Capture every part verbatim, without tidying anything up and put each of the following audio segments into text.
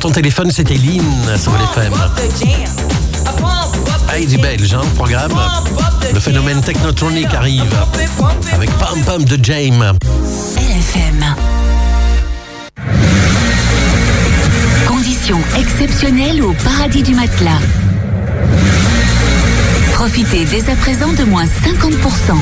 ton téléphone, c'était Lynn sur L F M. Heidi Belge, hein, le programme. Le phénomène technotronique arrive avec Pam Pam de James. L F M. Conditions exceptionnelles au paradis du matelas. Profitez dès à présent de moins cinquante pour cent.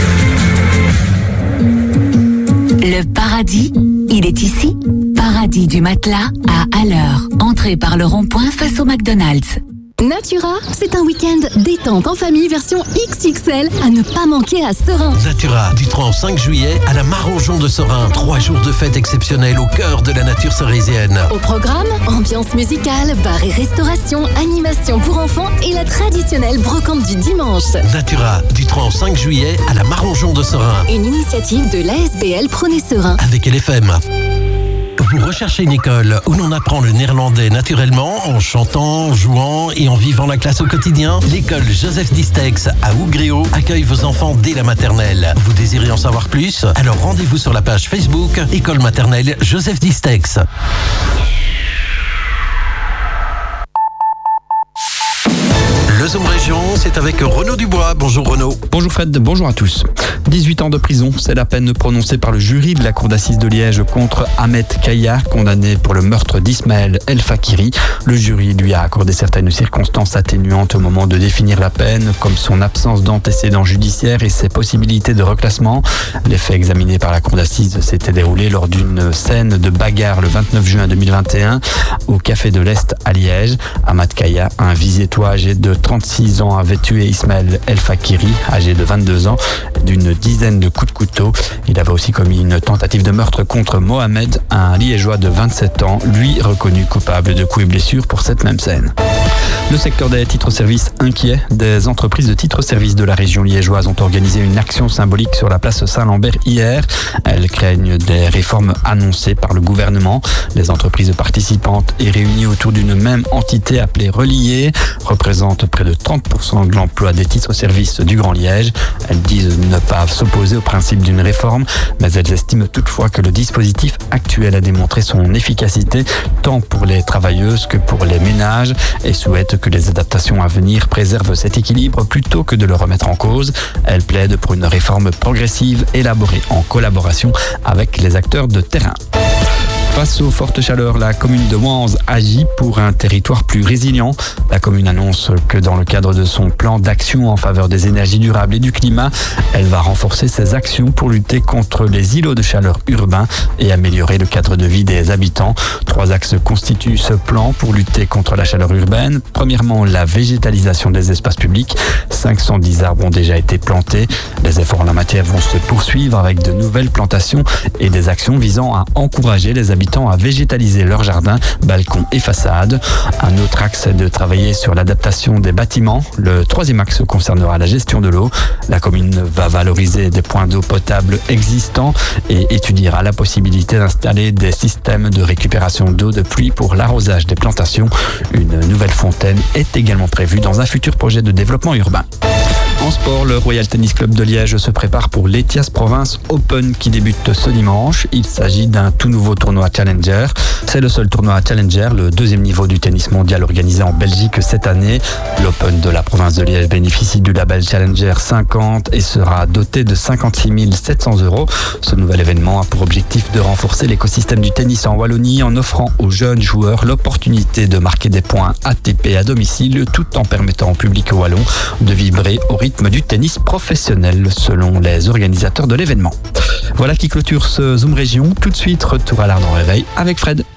Le paradis, il est ici. Paradis du matelas à Alleur. Entrez par le rond-point face au McDonald's. Natura, c'est un week-end détente en famille version X X L à ne pas manquer à Serein. Natura, du trois au cinq juillet à la Marangeon de Serein. Trois jours de fête exceptionnelle au cœur de la nature cerésienne. Au programme, ambiance musicale, bar et restauration, animation pour enfants et la traditionnelle brocante du dimanche. Natura, du trois au cinq juillet à la Marangeon de Serein. Une initiative de l'A S B L Prenez Serein. Avec L F M. Vous recherchez une école où l'on apprend le néerlandais naturellement, en chantant, en jouant et en vivant la classe au quotidien? L'école Joseph Distex à Ougréau accueille vos enfants dès la maternelle. Vous désirez en savoir plus? Alors rendez-vous sur la page Facebook École maternelle Joseph Distex. Le Zoom Région, c'est avec Renaud Dubois. Bonjour Renaud. Bonjour Fred, bonjour à tous. dix-huit ans de prison, c'est la peine prononcée par le jury de la cour d'assises de Liège contre Ahmed Kaya, condamné pour le meurtre d'Ismaël El Fakiri. Le jury lui a accordé certaines circonstances atténuantes au moment de définir la peine, comme son absence d'antécédents judiciaires et ses possibilités de reclassement. Les faits examinés par la cour d'assises s'étaient déroulés lors d'une scène de bagarre le vingt-neuf juin deux mille vingt et un au Café de l'Est à Liège. Ahmed Kaya, un visiétois âgé de trente-six ans, avait tué Ismaël El Fakiri, âgé de vingt-deux ans, d'une dizaine de coups de couteau. Il avait aussi commis une tentative de meurtre contre Mohamed, un liégeois de vingt-sept ans, lui reconnu coupable de coups et blessures pour cette même scène. Le secteur des titres-services inquiet. Des entreprises de titres-services de la région liégeoise ont organisé une action symbolique sur la place Saint-Lambert hier. Elles craignent des réformes annoncées par le gouvernement. Les entreprises participantes et réunies autour d'une même entité appelée Relier représentent près de trente pour cent de l'emploi des titres-services du Grand Liège. Elles disent ne pas s'opposer au principe d'une réforme, mais elles estiment toutefois que le dispositif actuel a démontré son efficacité tant pour les travailleuses que pour les ménages et souhaitent que les adaptations à venir préservent cet équilibre plutôt que de le remettre en cause. Elle plaide pour une réforme progressive élaborée en collaboration avec les acteurs de terrain. Face aux fortes chaleurs, la commune de Wanze agit pour un territoire plus résilient. La commune annonce que dans le cadre de son plan d'action en faveur des énergies durables et du climat, elle va renforcer ses actions pour lutter contre les îlots de chaleur urbains et améliorer le cadre de vie des habitants. Trois axes constituent ce plan pour lutter contre la chaleur urbaine. Premièrement, la végétalisation des espaces publics. cinq cent dix arbres ont déjà été plantés. Les efforts en la matière vont se poursuivre avec de nouvelles plantations et des actions visant à encourager les habitants à végétaliser leurs jardins, balcons et façades. Un autre axe est de travailler sur l'adaptation des bâtiments. Le troisième axe concernera la gestion de l'eau. La commune va valoriser des points d'eau potable existants et étudiera la possibilité d'installer des systèmes de récupération d'eau de pluie pour l'arrosage des plantations. Une nouvelle fontaine est également prévue dans un futur projet de développement urbain. En sport, le Royal Tennis Club de Liège se prépare pour l'Etias Province Open qui débute ce dimanche. Il s'agit d'un tout nouveau tournoi Challenger. C'est le seul tournoi Challenger, le deuxième niveau du tennis mondial organisé en Belgique cette année. L'Open de la province de Liège bénéficie du label Challenger cinquante et sera doté de cinquante-six mille sept cents euros. Ce nouvel événement a pour objectif de renforcer l'écosystème du tennis en Wallonie en offrant aux jeunes joueurs l'opportunité de marquer des points A T P à domicile tout en permettant au public wallon de vibrer au rythme du tennis professionnel selon les organisateurs de l'événement. Voilà qui clôture ce Zoom Région. Tout de suite, retour à l'Ardent Réveil avec Fred.